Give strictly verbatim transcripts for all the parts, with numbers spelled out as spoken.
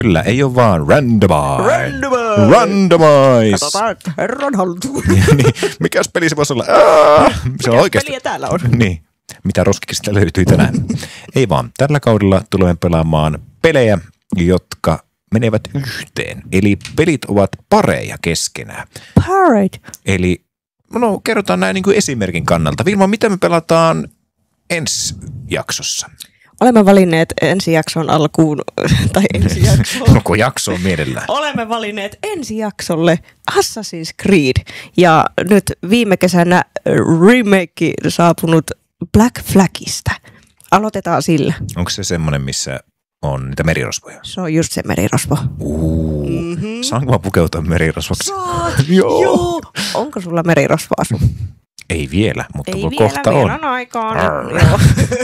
Kyllä, ei ole vaan randomize. Randomize. Randomize. Katsotaan, että herran haltuun. niin, mikäs peli se voisi olla? Aa, se on oikeasti. Peliä täällä on? Niin, mitä roskikista löytyy tänään. Ei vaan, tällä kaudella tulemme pelaamaan pelejä, jotka menevät yhteen. Eli pelit ovat pareja keskenään. Parade. Eli no kerrotaan näin niin kuin esimerkin kannalta. Vilma, mitä me pelataan ensi jaksossa? Olemme valinneet ensi jakson alkuun, tai ensi jaksoon. Koko jakso on mielellään. Olemme valinneet ensi jaksolle Assassin's Creed. Ja nyt viime kesänä remake saapunut Black Flagista. Aloitetaan sillä. Onko se semmoinen, missä on niitä merirosvoja? Se on just se merirosvo. Uuu. Mm-hmm. Saanko mä pukeutua merirosvoksi? Saat, joo. joo. Onko sulla merirosvoasu? Ei vielä, mutta Ei vielä, vielä, kohta vielä on. on aikaa. Arr.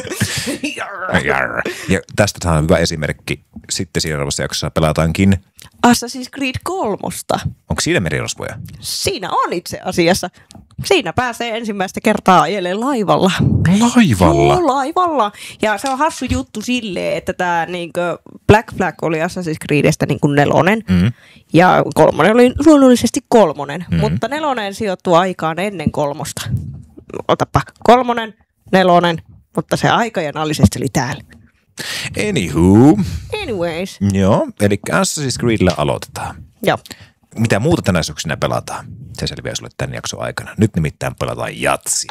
Arr. Ja tästä on hyvä esimerkki. Sitten seuraavassa jaksossa pelataankin. Assassin's Creed kolmosta. Onko siinä merirosvoja? Siinä on itse asiassa. Siinä pääsee ensimmäistä kertaa ajelemaan laivalla. Laivalla? Joo, laivalla. Ja se on hassu juttu silleen, että tämä niinku Black Flag oli Assassin's Creedestä niinku nelonen. Mm. Ja kolmonen oli luonnollisesti kolmonen. Mm. Mutta nelonen sijoittuu aikaan ennen kolmosta. Otapa, kolmonen, nelonen, mutta se aikajanallisesti oli täällä. Anywho. Anyways. Joo, eli Assassin's Creedillä aloitetaan. Joo. Mitä muuta tänä syksynä pelataan? Se selviää sulle tämän jakson aikana. Nyt nimittäin pelataan jatsia.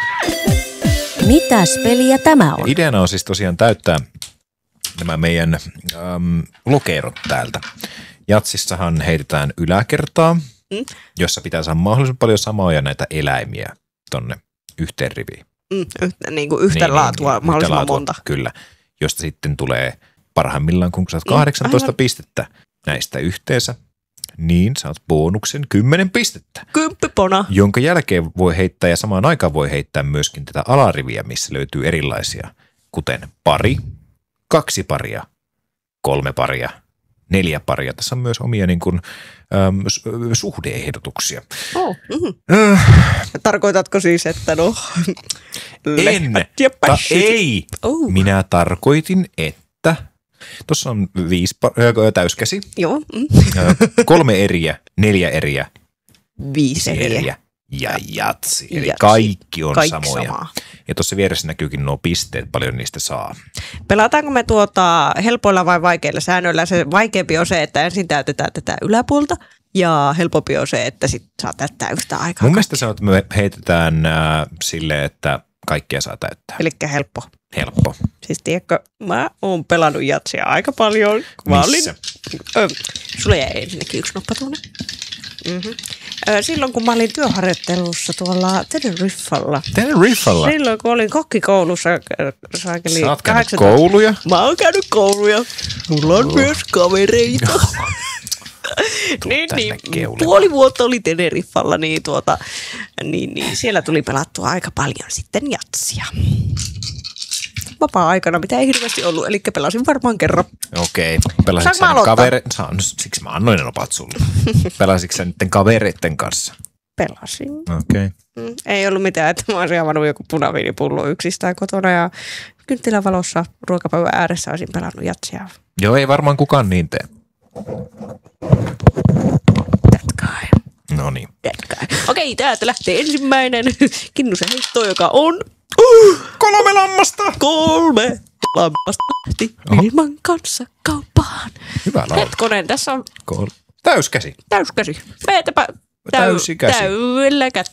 Mitäs peliä tämä on? Ideana on siis tosiaan täyttää nämä meidän äm, lokerot täältä. Jatsissahan heitetään yläkertaa, mm. jossa pitää saada mahdollisimman paljon samoja näitä eläimiä tonne yhteen riviin. Mm, yhtä, niin kuin yhtä niin, laatua niin, mahdollisimman laatua, monta. Kyllä, josta sitten tulee parhaimmillaan, kun saat kahdeksantoista mm, pistettä näistä yhteensä, niin saat bonuksen kymmenen pistettä. Kymppipona. Jonka jälkeen voi heittää ja samaan aikaan voi heittää myöskin tätä alariviä, missä löytyy erilaisia, kuten pari, kaksi paria, kolme paria, neljä paria. Tässä on myös omia niin kuin, äm, suhde-ehdotuksia. Oh, mm-hmm. äh. Tarkoitatko siis, että no... En. Ta- ei. Oh. Minä tarkoitin, että... Tuossa on viisi par- äh, täyskäsi. Joo. Mm. Äh, kolme eriä, neljä eriä. Viisi eriä. eriä. Ja jatsi. Eli jatsi. kaikki on kaikki samoja. Samaa. Ja tuossa vieressä näkyykin nuo pisteet, paljon niistä saa. Pelataanko me tuota helpoilla vai vaikeilla säännöillä? Se vaikeampi on se, että ensin täytetään tätä yläpuolta ja helpompi on se, että sit saa täyttää yhtä aikaa. Mun mielestä se on, että me heitetään äh, silleen, että kaikkea saa täyttää. Elikkä helppo. Helppo. Siis tiedätkö, mä oon pelannut jatsia aika paljon. Mä Missä? Olin, ö, sulla jäi ensinnäkin yksi noppa tuonne. Mm-hmm. Ö, silloin kun mä olin työharjoittelussa tuolla Teneriffalla. Teneriffalla? Silloin kun olin kokkikoulussa. Saakeli Sä oot käynyt kouluja? Mä oon käynyt kouluja. Mulla on oh. myös kavereita. niin, niin, puoli vuotta oli Teneriffalla, niin, tuota, niin, niin siellä tuli pelattua aika paljon sitten jatsia. Vapaa-aikana, mitä ei hirveästi ollut, eli pelasin varmaan kerran. Okei. Pelasitko sä kavere... Saan, siksi mä annoin ne opat sulle. Pelasitko sä niiden kavereiden kanssa? Pelasin. Okei. Mm, ei ollut mitään, että mä olisin avannut joku punaviinipullo yksistään kotona ja kynttilävalossa ruokapäivän ääressä olisin pelannut jatsia. Joo, ei varmaan kukaan niin tee. That guy. No niin. That guy. Okei, täältä lähtee ensimmäinen Kinnusen heitto, joka on... Uh, kolme lammasta! Kolme lammasta lähti Vilman kanssa kauppaan. Hyvä laulu. Hetkonen, tässä on... Kol- täyskäsi. Täyskäsi. Meetäpä täy- Täysikäsi. täydellä kättä.